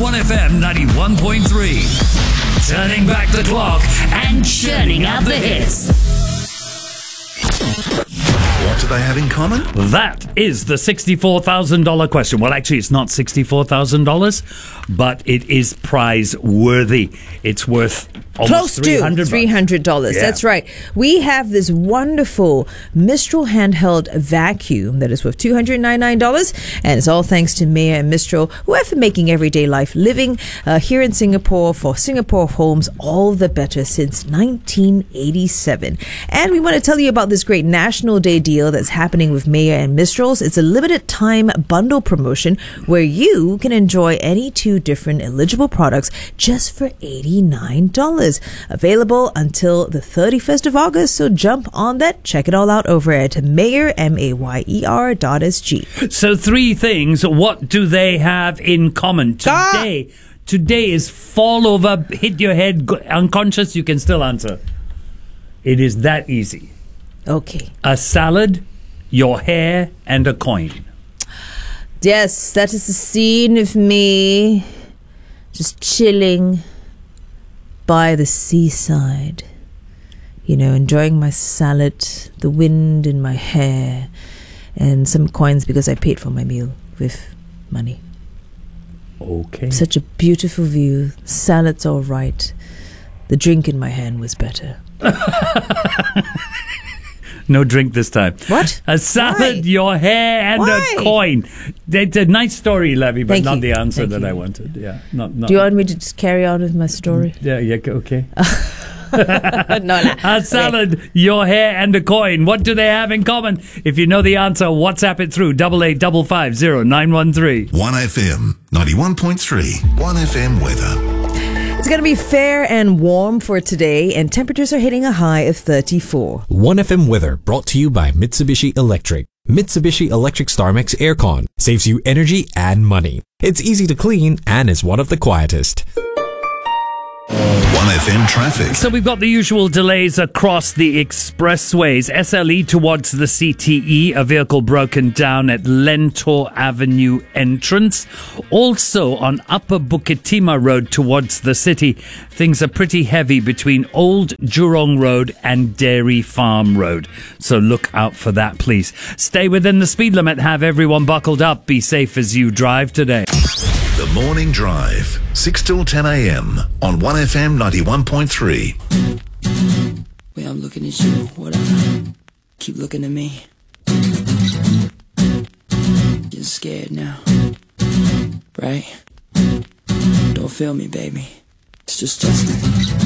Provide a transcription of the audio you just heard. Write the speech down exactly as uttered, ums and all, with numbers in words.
one F M ninety-one point three. Turning back the clock and churning out the hits. What do they have in common? That is the sixty-four thousand dollars question. Well, actually, it's not sixty-four thousand dollars, but it is prize worthy. It's worth almost close three hundred to three hundred dollars. Yeah. That's right. We have this wonderful Mistral handheld vacuum that is worth two hundred ninety-nine dollars, and it's all thanks to Maya and Mistral, who have been making everyday life living uh, here in Singapore for Singapore homes all the better since nineteen eighty-seven. And we want to tell you about this great National Day deal that's happening with Maya and Mistrals. It's a limited time bundle promotion where you can enjoy any two different eligible products just for eighty-nine dollars. Available until the thirty-first of August, so jump on that. Check it all out over at Mayer, M A Y E R dot S G. So three things. What do they have in common? Today, ah! today is fall over, hit your head, go, unconscious, you can still answer. It is that easy. Okay. A salad, your hair, and a coin. Yes, that is the scene of me just chilling by the seaside, you know, enjoying my salad, the wind in my hair, and some coins because I paid for my meal with money. Okay. Such a beautiful view. Salad's all right. The drink in my hand was better. No drink this time. What? A salad, Why? your hair, and Why? a coin. It's a nice story, Levy, but Thank not you. the answer Thank that you. I wanted. Yeah, not. not Do you want me to just carry on with my story? Yeah, yeah, okay. No, no. A salad, okay. Your hair, and a coin. What do they have in common? If you know the answer, WhatsApp it through double eight five five zero nine one three. one F M ninety-one point three. one F M weather. It's going to be fair and warm for today, and temperatures are hitting a high of thirty-four. one F M weather brought to you by Mitsubishi Electric. Mitsubishi Electric StarMax Aircon saves you energy and money. It's easy to clean and is one of the quietest. one F M traffic. So we've got the usual delays across the expressways. S L E towards the C T E, a vehicle broken down at Lentor Avenue entrance. Also on Upper Bukit Timah Road towards the city, things are pretty heavy between Old Jurong Road and Dairy Farm Road. So look out for that, please. Stay within the speed limit. Have everyone buckled up. Be safe as you drive today. The Morning Drive, six till ten a m on one F M ninety-one point three. Way I'm looking at you, what up? Keep looking at me. Getting scared now, right? Don't feel me, baby. It's just Justin.